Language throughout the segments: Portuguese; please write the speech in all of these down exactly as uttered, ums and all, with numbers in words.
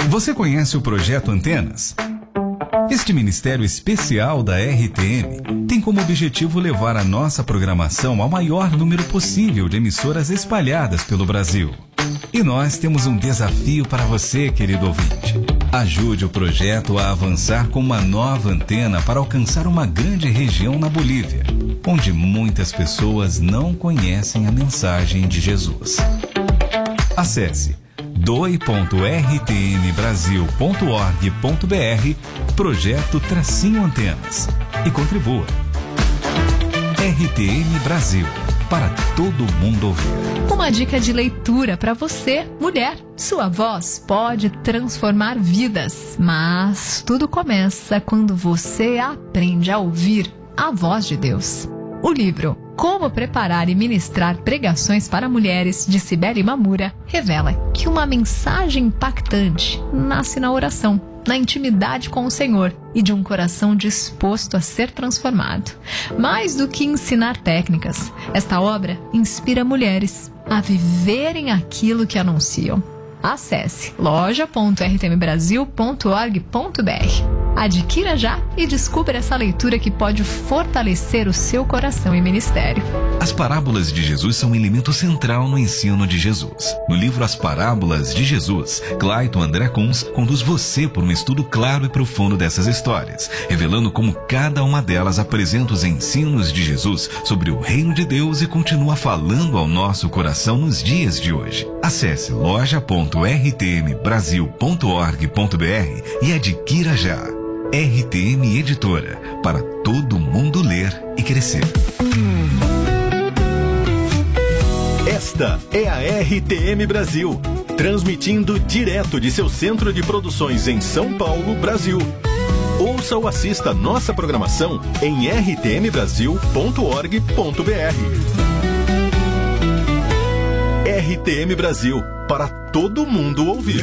Você conhece o Projeto Antenas? Este ministério especial da R T M tem como objetivo levar a nossa programação ao maior número possível de emissoras espalhadas pelo Brasil. E nós temos um desafio para você, querido ouvinte. Ajude o projeto a avançar com uma nova antena para alcançar uma grande região na Bolívia, onde muitas pessoas não conhecem a mensagem de Jesus. Acesse doe ponto r t m brasil ponto org ponto b r Projeto Tracinho Antenas e contribua. R T M Brasil, para todo mundo ouvir. Uma dica de leitura para você, mulher. Sua voz pode transformar vidas, mas tudo começa quando você aprende a ouvir a voz de Deus. O livro Como Preparar e Ministrar Pregações para Mulheres, de Cibele Mamura, revela que uma mensagem impactante nasce na oração, na intimidade com o Senhor e de um coração disposto a ser transformado. Mais do que ensinar técnicas, esta obra inspira mulheres a viverem aquilo que anunciam. Acesse loja ponto r t m brasil ponto org ponto b r. Adquira já e descubra essa leitura que pode fortalecer o seu coração e ministério. As parábolas de Jesus são um elemento central no ensino de Jesus. No livro As Parábolas de Jesus, Clayton André Kunz conduz você por um estudo claro e profundo dessas histórias, revelando como cada uma delas apresenta os ensinos de Jesus sobre o reino de Deus e continua falando ao nosso coração nos dias de hoje. Acesse loja ponto r t m brasil ponto org ponto b r e adquira já. R T M Editora, para todo mundo ler e crescer. Esta é a R T M Brasil, transmitindo direto de seu centro de produções em São Paulo, Brasil. Ouça ou assista nossa programação em r t m brasil ponto org ponto b r. R T M Brasil, para todo mundo ouvir.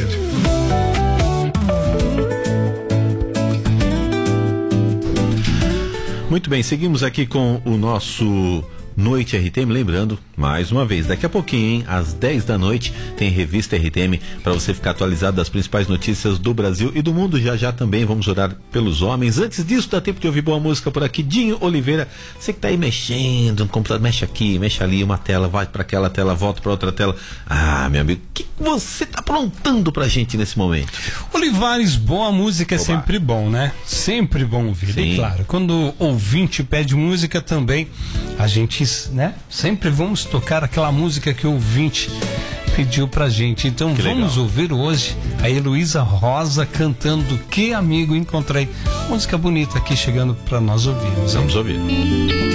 Muito bem, seguimos aqui com o nosso Noite R T M, lembrando, mais uma vez, daqui a pouquinho, hein, às dez da noite, tem Revista R T M, para você ficar atualizado das principais notícias do Brasil e do mundo. Já já também vamos orar pelos homens. Antes disso, dá tempo de ouvir boa música por aqui. Dinho Oliveira, você que tá aí mexendo no computador, mexe aqui, mexe ali, uma tela, vai para aquela tela, volta para outra tela. Ah, meu amigo, o que você tá aprontando pra gente nesse momento? Olivares, boa música é Oba. Sempre bom, né? Sempre bom ouvir. Sim. E claro, quando o ouvinte pede música também, a gente, né? Sempre vamos tocar aquela música que o ouvinte pediu pra gente. Então que vamos legal. ouvir hoje a Heloísa Rosa cantando Que Amigo Encontrei. Música bonita aqui chegando pra nós ouvirmos. Vamos hein? ouvir.